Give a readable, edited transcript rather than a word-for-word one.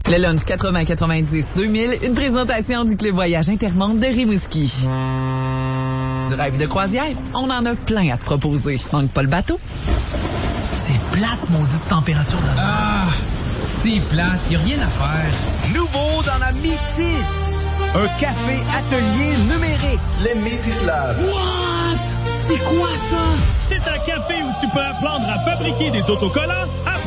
Le lunch 80-90-2000, une présentation du Club Voyage Intermonde de Rimouski. Du rêve de croisière, on en a plein à te proposer. Manque pas le bateau. C'est plate, maudite température de mer. Ah, c'est plate, y a rien à faire. Nouveau dans la Métis, un café atelier numérique, le Métis Lab. What? C'est quoi ça? C'est un café où tu peux apprendre à fabriquer des autocollants,